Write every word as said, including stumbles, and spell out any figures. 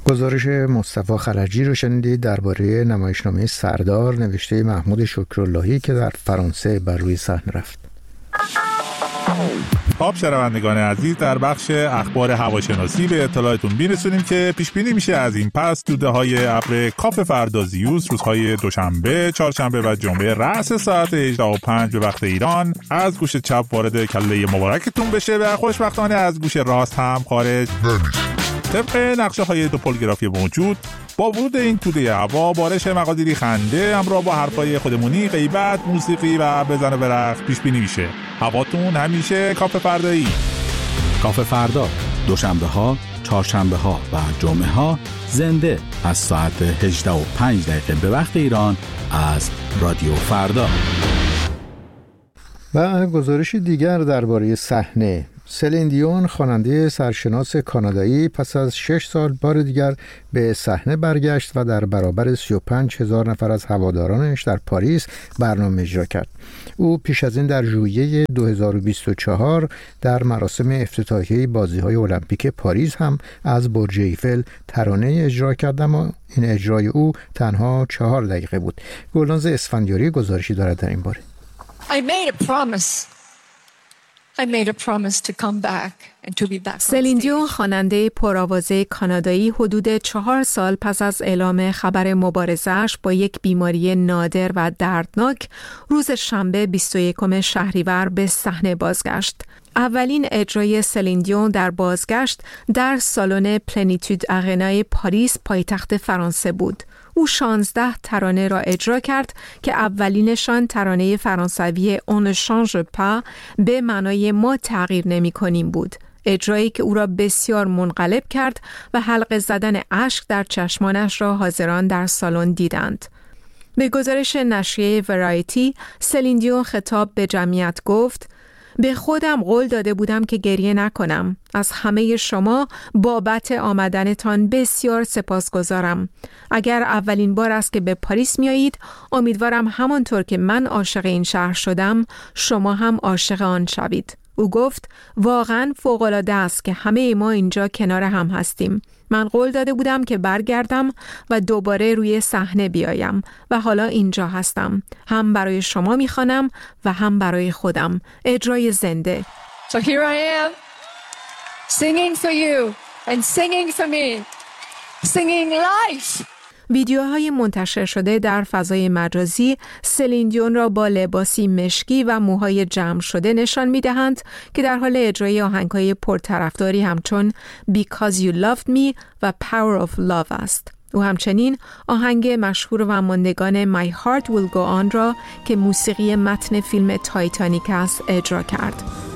گزارش مصطفی خلجی رو شنیدید درباره نمایشنامه سردار نوشته محمود شکراللهی که در فرانسه بر روی صحنه رفت. خب شنوندگان عزیز، در بخش اخبار هواشناسی به اطلاعتون میرسونیم که پیش بینی میشه از این پس توده های ابر کاف فردازیوس روزهای دوشنبه، چهارشنبه و جمعه رأس ساعت هجده و پنج به وقت ایران از گوش چپ وارد کله مبارکتون بشه و خوشبختانه از گوش راست هم خارج نمیشه. طبق نقشه های توپولوگرافی موجود، با ورود این توده هوا بارش مقادیری خنده همراه با حرفای خودمونی، غیبت، موسیقی و بزن و برقص پیش بینی میشه. هواتون همیشه کاف فردایی. کاف فردا دوشنبه ها، چهارشنبه ها و جمعه ها زنده از ساعت هجده و پنج دقیقه به وقت ایران از رادیو فردا. و گزارش دیگر درباره صحنه. سلین دیون خواننده سرشناس کانادایی پس از شش سال بار دیگر به صحنه برگشت و در برابر سی و پنج هزار نفر از هوادارانش در پاریس برنامه اجرا کرد. او پیش از این در ژوئیه دو هزار و بیست و چهار در مراسم افتتاحیه بازی‌های المپیک پاریس هم از برج ایفل ترانه اجرا کرد، اما این اجرای او تنها چهار دقیقه بود. گلناز اسفندیاری گزارشی دارد در این باره. I made a promise. I made a promise to come back and to be back. سلین دیون خواننده پرآوازه کانادایی حدود چهار سال پس از اعلام خبر مبارزه‌اش با یک بیماری نادر و دردناک روز شنبه بیست و یکم شهریور به صحنه بازگشت. اولین اجرای سلین دیون در بازگشت در سالن پلنیتود آرنای پاریس پایتخت فرانسه بود. او شانزده ترانه را اجرا کرد که اولینشان ترانه فرانسوی اون شانژ پا به معنای ما تغییر نمی کنیم بود. اجرایی که او را بسیار منقلب کرد و حلقه زدن اشک در چشمانش را حاضران در سالن دیدند. به گزارش نشریه ورایتی، سلین دیون خطاب به جمعیت گفت: به خودم قول داده بودم که گریه نکنم. از همه شما بابت آمدنتان بسیار سپاسگزارم. اگر اولین بار است که به پاریس میایید، امیدوارم همانطور که من عاشق این شهر شدم، شما هم عاشق آن شوید. او گفت: واقعاً فوق‌العاده است که همه ما اینجا کنار هم هستیم. من قول داده بودم که برگردم و دوباره روی صحنه بیایم و حالا اینجا هستم. هم برای شما میخوانم و هم برای خودم. اجرای زنده. So here I am, singing for you and singing for me, singing life. ویدیوهای منتشر شده در فضای مجازی سلین دیون را با لباسی مشکی و موهای جمع شده نشان می‌دهند که در حال اجرای آهنگ‌های پرطرفداری همچون Because You Loved Me و Power of Love است. او همچنین آهنگ مشهور و ماندگان My Heart Will Go On را که موسیقی متن فیلم تایتانیک است اجرا کرد.